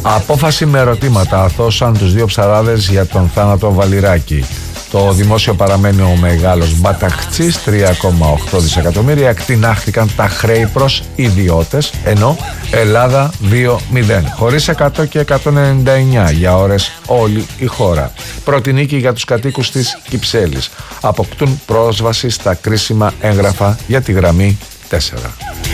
Απόφαση με ερωτήματα. Αθώσαν τους δύο ψαράδες για τον θάνατο Βαλιράκη. Το δημόσιο παραμένει ο μεγάλος μπαταχτσής, 3,8 δισεκατομμύρια. Εκτινάχθηκαν τα χρέη προς ιδιώτες, ενώ Ελλάδα 2-0. Χωρίς 100 και 199 για ώρες όλη η χώρα. Πρώτη νίκη για τους κατοίκους της Κυψέλης. Αποκτούν πρόσβαση στα κρίσιμα έγγραφα για τη γραμμή 4.